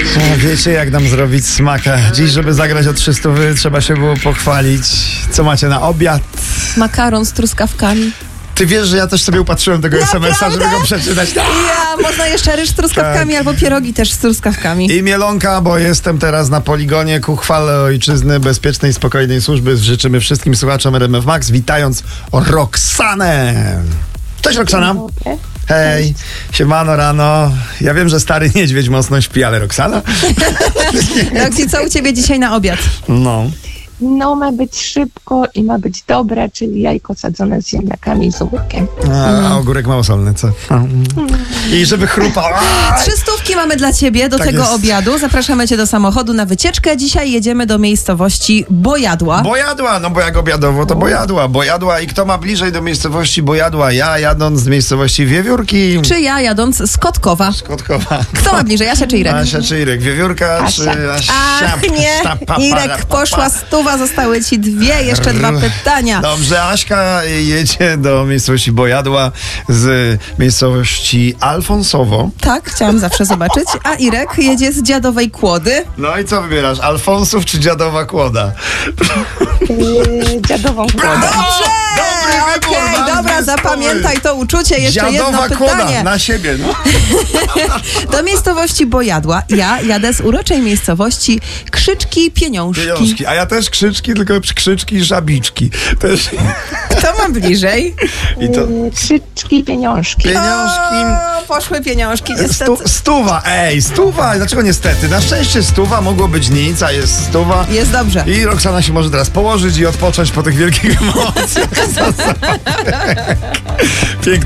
Wiecie, jak nam zrobić smaka? Dziś, żeby zagrać o 300, trzeba się było pochwalić. Co macie na obiad? Makaron z truskawkami. Ty wiesz, że ja też sobie upatrzyłem tego SMS-a, żeby go przeczytać. Ja, można jeszcze ryż z truskawkami albo pierogi też z truskawkami. I mielonka, bo jestem teraz na poligonie ku chwale ojczyzny, bezpiecznej, spokojnej służby. Życzymy wszystkim słuchaczom RMF Max, witając Roxanę. Cześć, Roxana. Hej, siemano rano. Ja wiem, że stary niedźwiedź mocno śpi, ale Roxana? Roxy, co u ciebie dzisiaj na obiad? No, ma być szybko i ma być dobre, czyli jajko sadzone z ziemniakami i z ogórkiem. A ogórek małosolny, co? I żeby chrupał. 300 mamy dla ciebie do Tak tego jest. obiadu. Zapraszamy cię do samochodu na wycieczkę. Dzisiaj jedziemy do miejscowości Bojadła. Bojadła, no bo jak obiadowo, to Bojadła. Bojadła i kto ma bliżej do miejscowości Bojadła? Ja jadąc z miejscowości Wiewiórki. Czy ja jadąc z Kotkowa? Kotkowa. Kto ma bliżej, Asia czy Irek? Asia czy Irek? Wiewiórka czy Asia? Ach nie, Irek, poszła 100, zostały ci 2, jeszcze 2 pytania. Dobrze, Aśka jedzie do miejscowości Bojadła z miejscowości Alfonsowo. Tak, chciałam zawsze zobaczyć. A Irek jedzie z Dziadowej Kłody. No i co wybierasz? Alfonsów czy Dziadowa Kłoda? Dziadową kłodę. Dobrze! Dobry wybór, Okej, nazwy dobra, zespoły. zapamiętaj to, uczucie. Jeszcze Dziadowa jedno Kłoda pytanie. na siebie, no. Do miejscowości Bojadła. Ja jadę z uroczej miejscowości Krzyczki Pieniążki. Pieniążki. A ja też krzyczki, tylko krzyczki żabiczki. Też. Kto ma bliżej? I to Krzyczki, pieniążki. pieniążki. O, poszły pieniążki, niestety. Stuwa, stuwa. Dlaczego niestety? Na szczęście stuwa, mogło być nic, a jest stuwa. Jest dobrze. I Roxana się może teraz położyć i odpocząć po tych wielkich emocjach. Piękny